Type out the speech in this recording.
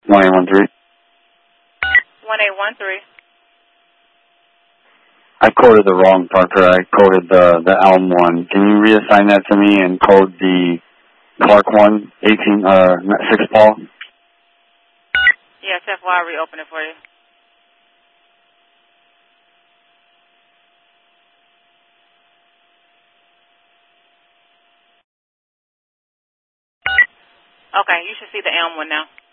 1813. 1813. I coded the wrong Parker. I coded the Elm one. Can you reassign that to me and code the Clark one, 6 Paul? Yes, FY, I'll reopen it for you. Okay, you should see the Elm one now.